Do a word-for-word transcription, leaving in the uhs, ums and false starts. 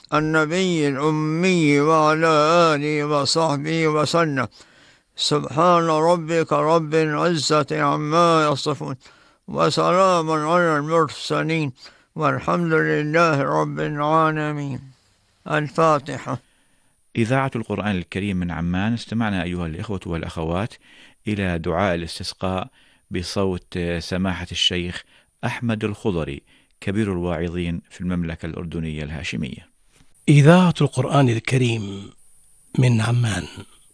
النبي الأمي وعلى آله وصحبه وسلم. سبحان ربك رب العزة عما يصفون، وسلام على المرسلين، والحمد لله رب العالمين. الفاتحة. إذاعة القرآن الكريم من عمان، استمعنا أيها الإخوة والأخوات إلى دعاء الاستسقاء بصوت سماحة الشيخ أحمد الخضري كبير الواعظين في المملكة الأردنية الهاشمية. إذاعة القرآن الكريم من عمان.